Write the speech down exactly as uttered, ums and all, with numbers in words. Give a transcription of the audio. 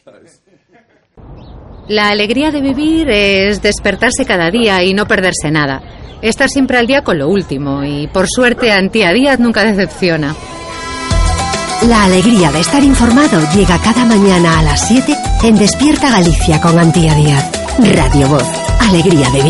La alegría de vivir es despertarse cada día y no perderse nada. Estar siempre al día con lo último y, por suerte, Antía Díaz nunca decepciona. La alegría de estar informado llega cada mañana a las siete en Despierta Galicia con Antía Díaz. Radio Voz. Alegría de vivir.